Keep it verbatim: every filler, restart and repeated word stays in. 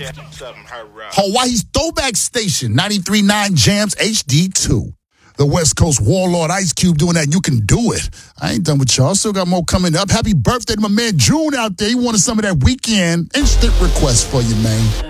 Hawaii's throwback station, ninety-three point nine Jams H D two. The West Coast Warlord Ice Cube doing that. You can do it. I ain't done with y'all. Still got more coming up. Happy birthday to my man June out there. He wanted some of that Weekend instant request for you, man.